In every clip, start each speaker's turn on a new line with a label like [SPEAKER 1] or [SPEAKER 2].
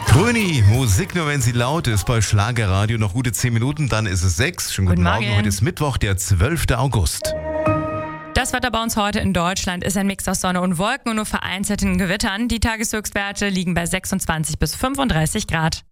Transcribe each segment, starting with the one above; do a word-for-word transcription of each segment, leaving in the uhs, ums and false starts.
[SPEAKER 1] Grüni, Musik nur, wenn sie laut ist. Bei Schlagerradio noch gute zehn Minuten, dann ist es sechs. Schönen guten,
[SPEAKER 2] Guten
[SPEAKER 1] Morgen.
[SPEAKER 2] Morgen.
[SPEAKER 1] Heute ist Mittwoch, der zwölfte August.
[SPEAKER 2] Das Wetter bei uns heute in Deutschland ist ein Mix aus Sonne und Wolken und nur vereinzelten Gewittern. Die Tageshöchstwerte liegen bei sechsundzwanzig bis fünfunddreißig Grad.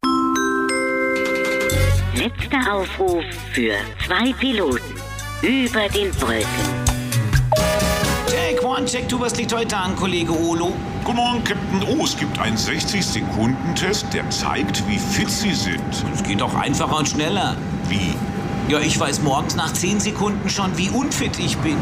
[SPEAKER 3] Letzter Aufruf für zwei Piloten über den Wolken.
[SPEAKER 4] Check one, check two, was liegt heute an, Kollege Olo?
[SPEAKER 5] Guten Morgen, Captain O. Es gibt einen sechzig-Sekunden-Test, der zeigt, wie fit Sie sind.
[SPEAKER 4] Es geht doch einfacher und schneller.
[SPEAKER 5] Wie?
[SPEAKER 4] Ja, ich weiß morgens nach zehn Sekunden schon, wie unfit ich bin.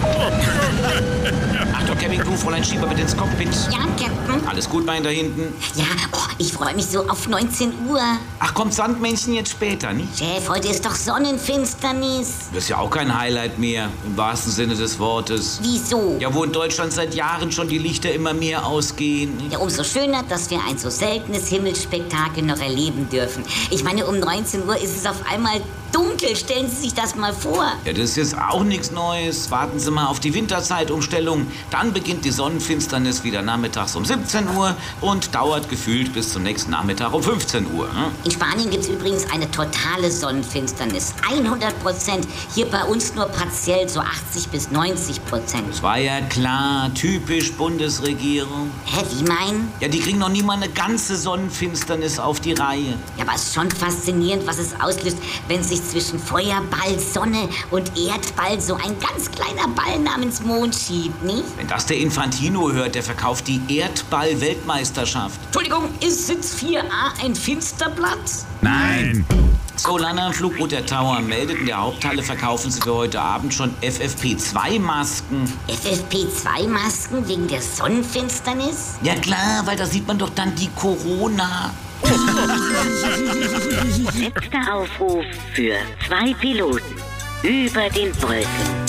[SPEAKER 4] Achtung, Cabin Crew, Fräulein Schieber bitte ins Cockpit.
[SPEAKER 6] Ja, Captain.
[SPEAKER 4] Alles gut, mein da hinten?
[SPEAKER 6] Ja, oh, ich freue mich so auf neunzehn Uhr.
[SPEAKER 4] Ach, kommt Sandmännchen jetzt später, nicht?
[SPEAKER 6] Chef, heute ist doch Sonnenfinsternis.
[SPEAKER 4] Das ist ja auch kein Highlight mehr, im wahrsten Sinne des Wortes.
[SPEAKER 6] Wieso?
[SPEAKER 4] Ja, wo in Deutschland seit Jahren schon die Lichter immer mehr ausgehen. Nicht?
[SPEAKER 6] Ja, umso schöner, dass wir ein so seltenes Himmelsspektakel noch erleben dürfen. Ich meine, um neunzehn Uhr ist es auf einmal dunkel. Stellen Sie sich das mal vor.
[SPEAKER 4] Ja, das ist jetzt auch nichts Neues. Warten Sie mal auf die Winterzeitumstellung. Dann beginnt die Sonnenfinsternis wieder nachmittags um siebzehn Uhr und dauert gefühlt bis zum nächsten Nachmittag um fünfzehn Uhr. Hm?
[SPEAKER 6] In Spanien gibt es übrigens eine totale Sonnenfinsternis. hundert Prozent. Hier bei uns nur partiell, so achtzig bis neunzig Prozent.
[SPEAKER 4] Das war ja klar, typisch Bundesregierung.
[SPEAKER 6] Hä, wie meinen?
[SPEAKER 4] Ja, die kriegen noch nie mal eine ganze Sonnenfinsternis auf die Reihe.
[SPEAKER 6] Ja, aber es ist schon faszinierend, was es auslöst, wenn sich zwischen Feuerball, Sonne und Erdball so ein ganz kleiner Ball namens Mond schiebt, nicht?
[SPEAKER 4] Wenn das der Infantino hört, der verkauft die Erdball-Weltmeisterschaft.
[SPEAKER 6] Entschuldigung, ist Sitz vier a ein Finsterblatt?
[SPEAKER 1] Nein!
[SPEAKER 4] Solana Flugboot der Tower meldet, in der Haupthalle verkaufen sie für heute Abend schon F F P zwei Masken.
[SPEAKER 6] F F P zwei Masken wegen der Sonnenfinsternis?
[SPEAKER 4] Ja klar, weil da sieht man doch dann die Corona.
[SPEAKER 3] Letzter Aufruf für zwei Piloten über den Wolken.